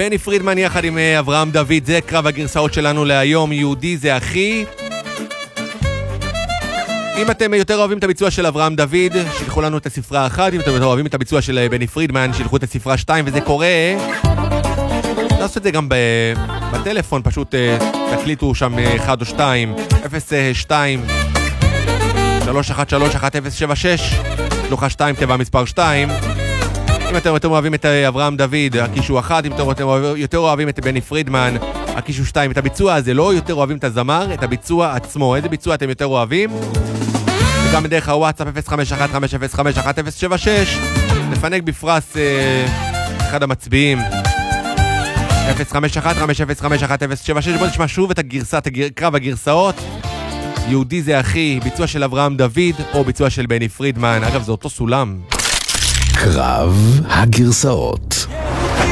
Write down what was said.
בני פרידמן יחד עם אברהם דוד, זה קרב הגרסאות שלנו להיום. יהודי זה אחי. אם אתם יותר אוהבים את הביצוע של אברהם דוד, שילחו לנו את הספרה 1. אם אתם יותר אוהבים את הביצוע של בני פרידמן, שילחו את הספרה 2. וזה קורה, נעשו את זה גם בטלפון, פשוט תקליטו שם 1 או 2 02 3131076 שלוחה 2 תיבה מספר 2. אם אתם יותר אוהבים את אברהם דוד, הקישו 1. אם אתם יותר אוהבים את בני פרידמן, הקישו 2. את הביצוע הזה, לא יותר אוהבים את הזמר, את הביצוע עצמו. איזה ביצוע אתם יותר אוהבים? וגם בדרך הוואטסאפ 051-505-1076 נפנק בפרס אחד המצביעים 051-505-1076. בואו נשמע שוב את קרב הגרסאות. יהודי זה אחי, ביצוע של אברהם דוד או ביצוע של בני פרידמן. אגב, זה אותו סולם. קרב הגרסאות.